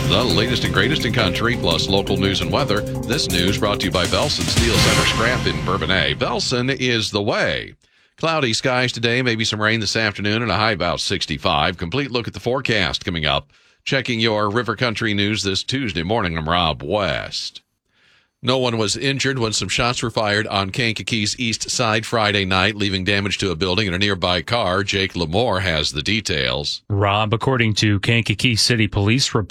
The latest and greatest in country, plus local news and weather. This news brought to you by Belson Steel Center Scrap in Bourbonnais. Belson is the way. Cloudy skies today, maybe some rain this afternoon, and a high about 65. Complete look at the forecast coming up. Checking your River Country news this Tuesday morning, I'm Rob West. No one was injured when some shots were fired on Kankakee's east side Friday night, leaving damage to a building and a nearby car. Jake Lamore has the details. Rob, according to Kankakee City Police,